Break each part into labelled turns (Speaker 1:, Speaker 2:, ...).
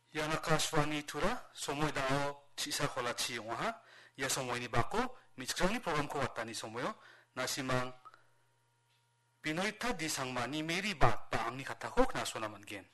Speaker 1: Yang Akashvani Tura, Somoy Dao, Chisa Kolachi Waha, Yasomoy ni Bako, Michkrang ni program ko watani Somoyo, Nasimang Pinoyta di Sangmani Meri Bat Baang ni Katakok na so naman gen.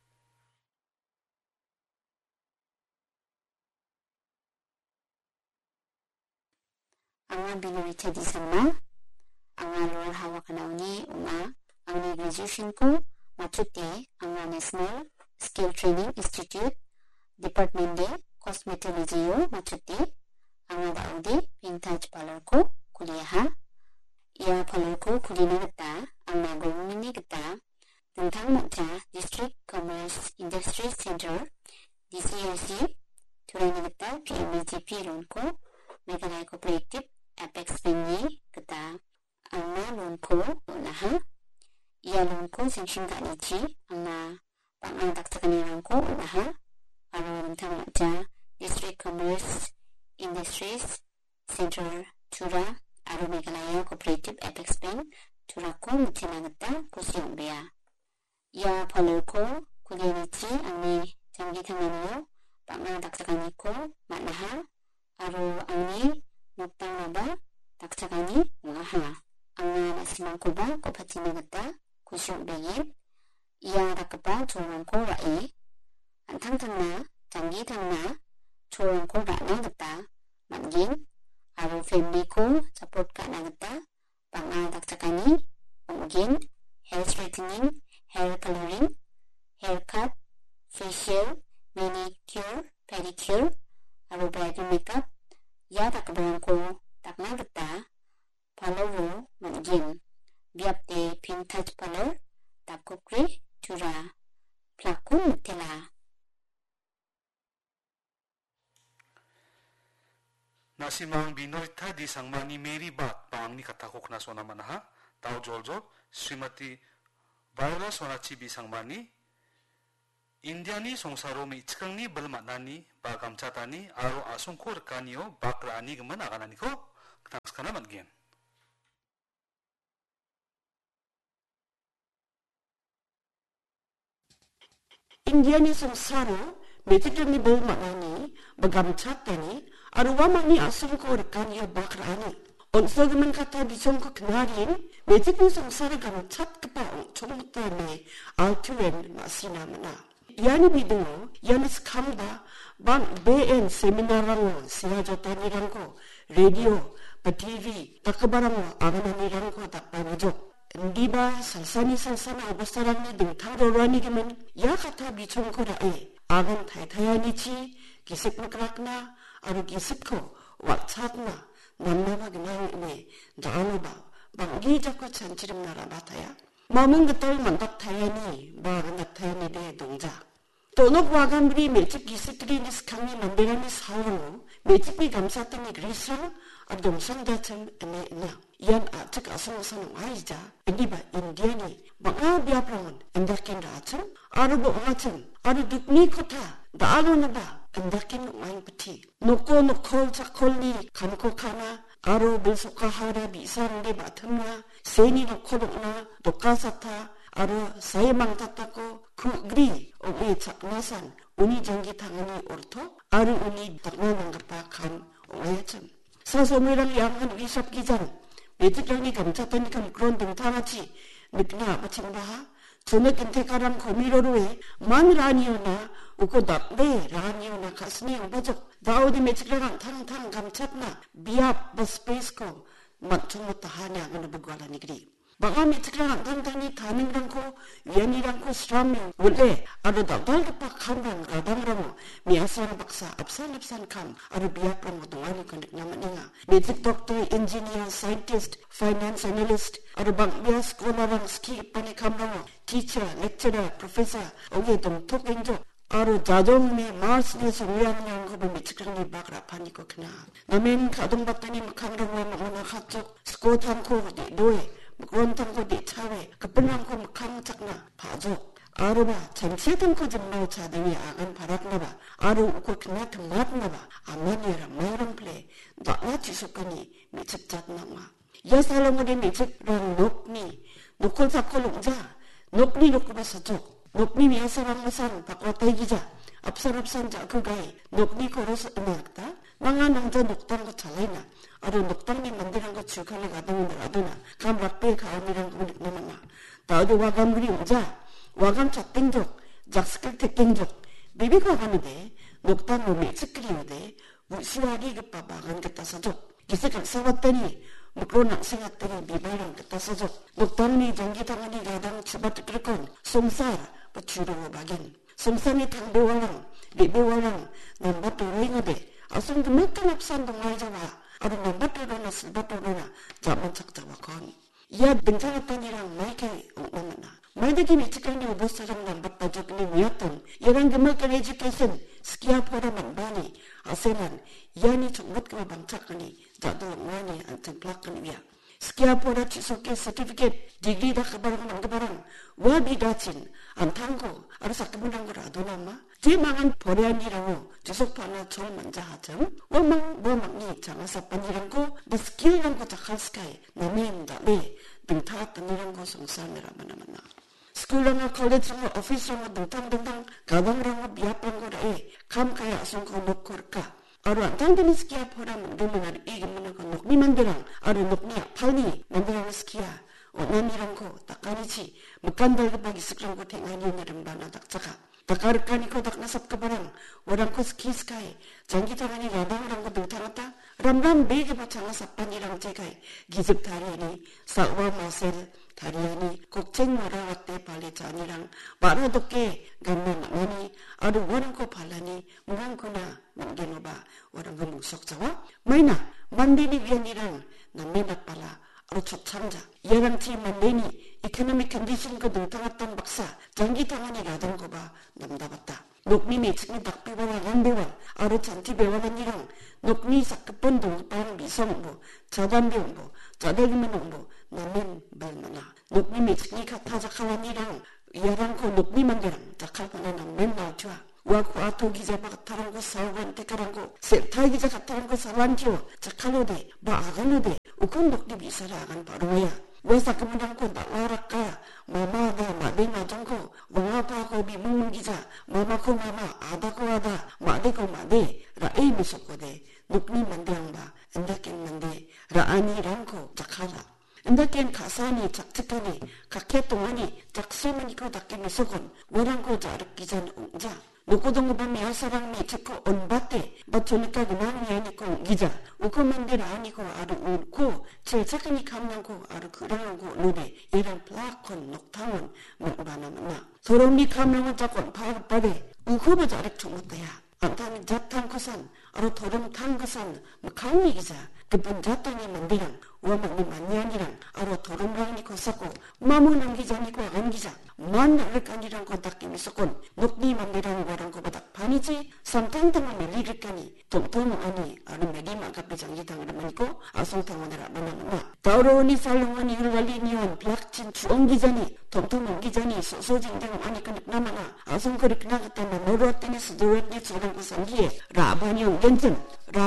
Speaker 2: Ang Pinoyta di Sangma, ang luar hawa kanauni uma, ang graduation ko, machuti ang National Skill Training Institute, Department de Cosmetology machuti, ang daudi vintage parlor ko, kuliah, ia parlor ko kulina kita, ang nagawin kita, tentang macam District Commerce Industry Center, DCIC, turai kita PMGP loan ko, Meghalaya Cooperative Apex Bank kita, ang loan ko, unaha, ia loan ko sanction kanichi, ang pangangkat kanirang ko, unaha, ang tentang macam District Commerce Industries Center, Tura, Aro Meghalaya Cooperative Apex Bank, Tura ko mutinagata kusyong bea. Ia parlor ko, kulianichi, ang ni jangi tanganiyo, pangangkat ko, maknaha, aro ang ni nagtang naba, taktsakani, ngaha. Ang nasimang ko ba, kupatinagata, kusyong bengin, ia rakapa, tuwang ko rai, ang tangtang na, jangi tang na, tuwang ko rana gata, manggin, aro family ko, support ka na gata, pangangkat manggin, hair straightening, hair coloring, haircut, facial, manicure, pedicure, aro bridal makeup, ya takbarang ko, takna gata, palaro, manggin, biapte vintage parlor, takukri, tura, plakun mutila.
Speaker 1: Nasimang Binoyta di Sangmani Meri Bat Baang ni Katakok na so naman ha, Tao Joljol, Srimati Vaira Sonachi Bisangmani, Indiani Songsaro mi Ichkang ni Balmatnani, Bagam Chatani, Aro Asungko Rekanio, Bakrani Gaman Akanani ko, Thanks ka naman gen.
Speaker 3: Indiani Songsaro, Ichkang ni Balmatnani, Bagam Chatani, Aro Wamani Asungko Rekanio, Bakrani. Onso gaman kata bisong ko kanarin, medyo kung sangsara kang chat ka pa ang chongmuta ni alturen na sinamana. Yani bido, yani skamba, bang BN seminarang sinajotaniran ko, radio, pa TV, takabarang agananiran ko takpanajok. Hindi ba salsani-salsana abasarang ni ding tarorani gaman, ya kata bisong ko rae, agan taytayani chi, gisip magrak na, aro gisip ko, wakchat na, 남나가 그냥 나누바 방기 잡고 잔치름 나라 나타야 마음은 그떨 만닥 타야니 마음은 나타야니 내 동작 또는 와감들이 매집 기스들이 니스강이 만들어니 사오로 매집이 감쌌더니 그리스로 동상 자참 애매냐 이안 아직 아성사는 와이자 인디바 인디아니 mga biaprangon andakin ratsam arubo ratsam aru dukni kota daano ba andakin wain pati noko nokol chakolni kanko kana aru bilsoka hara bisarle batamna seni nokolokna dokasata aru sayemang tatako kugri owe chaknasan uni jangi tangani orto aru uni taknanang kapakan owe참 사소미랑 양한 위샵 기장 매직경이 감찼더니 그런 등타같이 느끼나 마침바 저녁 김태가랑 거미로로에 마늘아니오나 우고다 라니오나 가슴이 오버적 나오디 매직경랑 탕탕 감찼나 미압 버스페이스코 맞춤부터 하냐 그는 보고하라니 그리 Baka mitsiklang tangtani taning ko, yanirang ko straming, wala, ano dagdal kapak hanggang kadang miasang baksa, apsan kam, ano biyak ramo duwani kandik naman nga. Mitsik doctor, engineer, scientist, finance analyst, ano bang mias ko narang ski panikam ramo, teacher, lecturer, professor, oge dong tok enjo. Aro jajong ni Mars ni sumiyang ko mitsiklang ni bakra paniko kna. Namin kadong batani makangrang mga katsok, skotan ko di doe. 그런다고 네 차에 급분한 거 칸짝나 봐줘 아르바 잠시든 거 좀 나오자 내가 아간 바락나봐 아르 우고 그나 등받나봐 아마니라 마이랑 플레이 나나 지속하니 미쳤잖나마 야살롱으리 미쳤랑 녹니 녹콜 사콜 웅자 녹니 녹고바서죠 녹니 미야사랑 마산 바꿔 대기자 apsan jagugai nokni koros enakta nanga nangja noktang ko chalena aro noktang ni mandirang ko chukale gadang aduna kam rakpe kaami랑 unik namana taodo wagam gri uja wagam chattengjok jakskil tekkengjok bibi ko gamide noktang no mekskriode 우시하기 급바바간 그따 사족 기색을 써봤더니 무거운 생각들이 미발랑 그따 사족 녹당니 전기당하니 가당 주바트 그렇건 송사 주로 박인 송산이 당배와랑 리배와랑 남바토로잉어대 아송도 몇간 합산 동아이자와 아루 남바토로나 슬바토로나 자만 착자와 건 이야 뱅창했더니랑 마이케 오만나 마이드기 미치까니 오보스랑 남바토적니 위였던 이런 그물간 에듀케이션 스키아포라만 바니 asenan yani chungut kama bangchakani jadu ngani anteng plakkan wiya skia pora chisoke certificate degree da kabarang nanggabarang wabi dachin antangko arasa kemunang radonama dimangan poreanirawo jisokpana chol manja hajam wamangni jangasapanirangko the skill rangko jakal sky namen dale dingtatanirangko songsanera mana 스쿨랑과 컬리지랑 오피스랑과 등탕 가방랑과 미합방과 라에 감가야 아송과 녹고를까 아루 안탕드니 스키야 포라면 누명아리 이기문하고 녹미만들랑 아루 녹미야 팔니 만들랑 스키야 오난이랑고 딱가니지 묵간달급하기 스크랑고 탱하니 내름 바나 닥자가 닥가르까니코 닥나삽가바랑 오랑코 스키스카이 장기타라니 라방랑고 등탕았다 람람 베이기바 장아삽반이랑 제가이 기습다리니 사와 마셀 다리아니 곡쟁 말아왔대 발레자니랑 말아독게 gamman aru waranko phalani mungangkuna mangenoba warango muksokjawa maina mandini vianirang namena pala aru chotchangja yarangti mandeni economic condition ko dungtangattan baksa jangi tangani gadangko ba namdabatta nokni mechikni dakbewa rambewa aru chanti bewanirang nokni sakpon dungpang bisongbo 자담병보 자대기만ongbo namen balmana nokni mechikni katajakhawanirang 야랑코 녹미만게랑 자칼파나 남men 나오죠. 와코 아토 기자 바타랑고 사완 테카랑고 세타 기자 같다랑고 사완지오 자칼로데 바아가노데 우콘 녹디 비사라간 바로야. 왜사 그만랑고 나와라까 마마다 마데나 정고 왕아파고 비문 기자 마마코 마마 아다코 아다 마데코 마데 라에 미소코데 녹미 만데랑바 엔다켄 만데 라아니랑고 자칼라 엔다켄 가사니 작특하니 각해 동안이 작소만이고 닦이미 속은 워랑고 자르기전 옹자 노고동고 밤에 여사랑미 듣고 온바때 맞추니까 그만이 아니고 기자 우코만들 아니고 아르 울고 제작하니 감난고 아르 그랑고 노래 이런 플라콘 녹탕은 먹바나마나 서로미 감난을 잡고 파르빠데 우코보 자르 총무대야 안타니 잡탕거산 아르 도름탕거산 강미 기자 그분 잡탕이 만들랑 와먹니 만년이랑 아로 도름랑이 컸었고 마무는 기자니고 안 기자 만나를까니랑 건딱김이 있었건 녹니 만들랑 거랑 거보다 반이지 삼탕탕을 밀리를까니 동통 아니 아는 메리만 갑비장기 당을 만있고 아송탕원을 만나나 다우로니 살롱원이 율갈리니온 블락친 주엉 기자니 동통 기자니 소소징장 아니 끝나마나 아송거리 끝나갔다면 노루었더니 스도했니 저런 거 상기에 라바니온 견전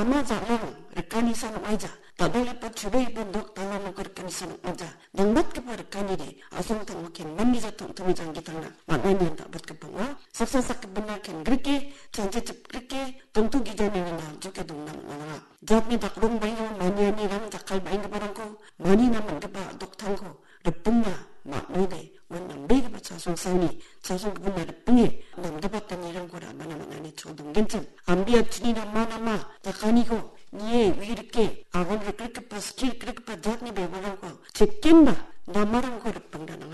Speaker 3: 라마자랑 르까니산 와이자 다달리빠 주베이번 녹 달라는 거르까니산 오자 낭밭급바 르까니리 아송탕무켄 만리자 통통이 장기 달라 만나니한다 밭급방와 삭삭삭급방나켄 그렇게 전제집 그렇게 동통 기자니는 나중에 동남나나 잡니 닭롱 바이고 마니아니랑 작칼 바인가 바랑고 많이 남은 급바 녹탕고 르뿡나 막노데 원남 베이기바 자송사니 자송급분나 르뿡이 남겨봤던 이런 거라 만나만하니 초동견증 안비아 춘이나 마나마 닭아니고 니에 위르게 아건을 그렇게 스킬 그렇게 잡니 배우라고 제낀다 나마랑 거를 뻥다나가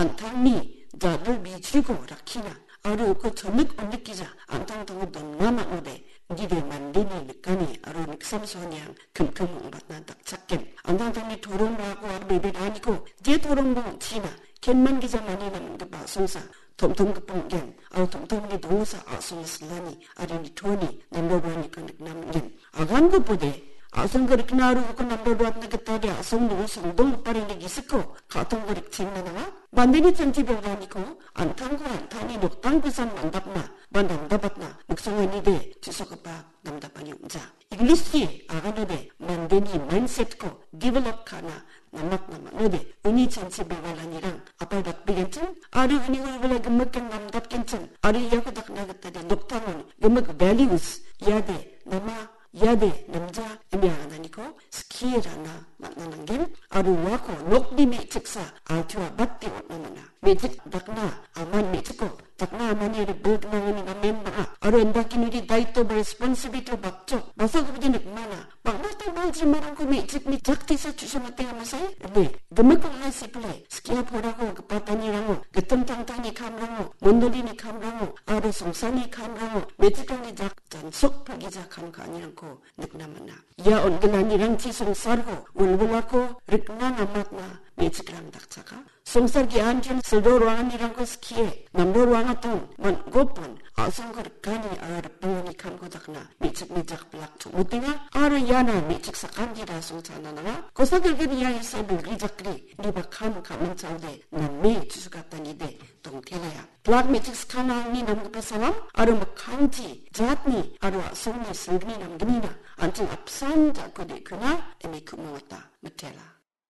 Speaker 3: 안탕니 자를 미치고 라키나 아루 그 전액 언니기자 안탕탕은 너나마오데 니를 만드니 느까니 아루 믹삼소니양 금금ung 받나 딱 찾겐 안탕탕니 도롱하고 아루 베베 아니고 제 도롱봉 치나 캔만 기자 많이 남는 게 마송사 톰톰급봉겐 아우 톰톰니 동사 아송슬라니 아리니 토니 넘버원이 그 남겐 아간 것보대 asong gorik naru ko number 1 na katari asong no songdong paring gisiko katong gorik timna na bandeni chanchi berani ko antangko antani noktang pesan mandapna bandamdabatna muksongani de chisokopa namdapani um자 English 아가노데 만드니 mindset ko develop kana namak node uni chanchi berani랑 apadak bigenchen ari uni wala gemek namdap kenchen ari yakodak nagatade noktangon gemek values 야데 남아 야데 남자 애매하다니까 스키라나 만나는 게 아루와코 녹디미 직사 아주와 맞디 원나나 매직 dakna aman 매직고 dakna 아만이를 보드나오는 가 멤버 아루 엔다키누리 다이토 레스폰시비티 박죠 마사고 비는 많아 막나타 말지 말고 매직 미 작티서 주셔마때 하면서 네 금액을 하시 플레이 스키야 보라고 그 바다니라고 그 똥탕탕이 감라고 몬돌이니 감라고 아루 송산이 감라고 매직강이 작전 속파기자 감 아니라고 느끼나마나 야 온글라니랑 지송 sargo ulbulako rikna namatna mechikram dakchaka somsargi anjun sedo ruanganirang ko skie namdo ruangatong man gopon asangkar kani ar puni kanko dakna mechik mejak plak mutinga ar yana mechik sakanji rasung chanana kosagirgir ya isabul rijakri riba kam kamen chaude namme chusukatani de tongkelaya plak mechik skanani namgpa salam aru makanti jatni aru asongni singni namgnina anting apsan jakode kuna emi kumota metela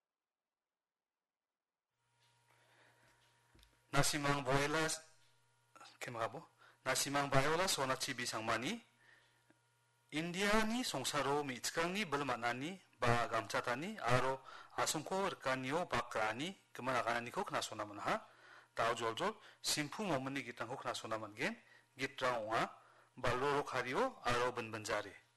Speaker 1: nasimang boelas kemabo nasimang bayola sona chibi sangmani indiani songsaro michkangni belmanani ba gamchatani aro asongko rekanio bakrani kemanakanani ko knasona manha tau joljol simpu momeni gitangko knasona mangen gitrang onga baloro khario aro benbenjare